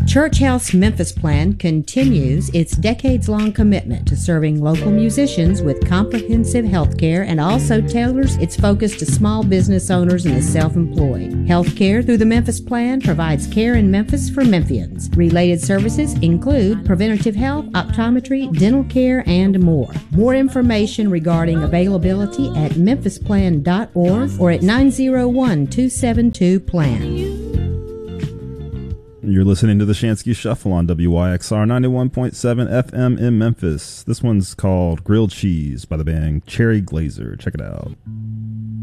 Church Health's Memphis Plan continues its decades-long commitment to serving local musicians with comprehensive health care and also tailors its focus to small business owners and the self-employed. Health care through the Memphis Plan provides care in Memphis for Memphians. Related services include preventative health, optometry, dental care, and more. More information regarding availability at memphisplan.org or at 901-272-PLAN. You're listening to the Shansky Shuffle on WYXR 91.7 FM in Memphis. This one's called Grilled Cheese by the band Cherry Glazer. Check it out.